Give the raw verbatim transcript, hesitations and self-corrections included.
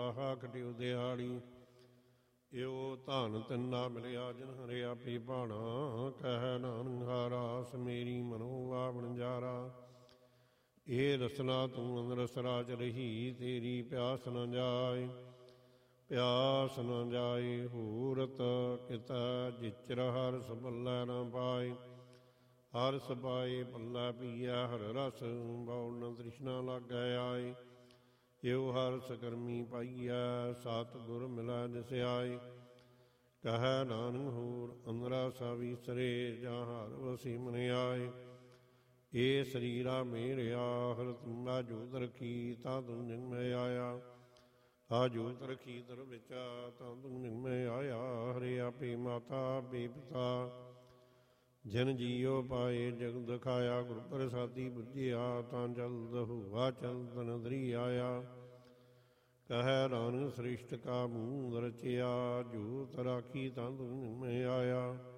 ਵਾਹਾ ਖਟਿਉ ਦਿਹਾੜੀ। ਇਉ ਧਨ ਤਿੰਨਾ ਮਿਲਿਆ ਜਿਨ ਹਰਿਆ ਪੀ ਭਾਣਾ। ਕਹਿ ਨਾਨਕ ਹਾਰਾਸ ਮੇਰੀ ਮਨੋ ਵਾਵਣ ਜਾਰਾ। ਇਹ ਰਸਨਾ ਤੂੰ ਅੰਦਰ ਰਸਰਾ ਚ ਰਹੀ, ਤੇਰੀ ਪਿਆਸ ਨ ਜਾਏ ਪਿਆਸ ਨ ਜਾਏ। ਹੂਰਤ ਕਿਤੈ ਜਿਚਰ ਹਰਸ ਪੱਲੇ ਨ ਪਾਏ। ਹਰਸ ਪਾਏ ਪੱਲਾ ਪੀਆ ਹਰ ਰਸ, ਬਉ ਨ ਤ੍ਰਿਸ਼ਨਾ ਲਾਗੈ ਆਏ। ਇਉ ਹਰਸ ਕਰਮੀ ਪਾਈਐ, ਸਤਿ ਗੁਰ ਮਿਲੈ ਜਿਸ ਆਏ। ਕਹਿ ਨਾਨਕ ਹੋਰ ਅੰਦਰਾ ਸਭ ਈਸਰੇ, ਜਾਂ ਹਰ ਵਸੀ ਮਨ ਆਏ। ਏ ਸਰੀਰਾ ਮੇਰਿਆ ਹਰ ਤੁਮਾ ਜੋਤ ਰਖੀ, ਤਾਂ ਤੂੰ ਜਿਨ ਮੈਂ ਆਇਆ। ਆ ਜੋਤ ਰਖੀ ਦਰ ਵਿਚਾ, ਤਾਂ ਤੂੰ ਜਿਨ ਮੈਂ ਆਇਆ। ਹਰੇ ਆਪੇ ਮਾਤਾ ਆਪੇ ਪਿਤਾ, ਜਿਨ ਜੀਉ ਪਾਏ ਜਗ ਦਿਖਾਇਆ। ਗੁਰ ਪ੍ਰਸਾਦੀ ਬੁਝਿਆ, ਤਾਂ ਜਲਦ ਹੋਆ ਚਲਤ ਨਦਰੀ ਆਇਆ। ਕਹਿ ਨਾਨਕ ਸ੍ਰਿਸ਼ਟ ਕਾ ਮੂਲ ਰਚਿਆ, ਜੋਤ ਰਾਖੀ ਤਾਂ ਤੂੰ ਜਿਨ ਮੈਂ ਆਇਆ।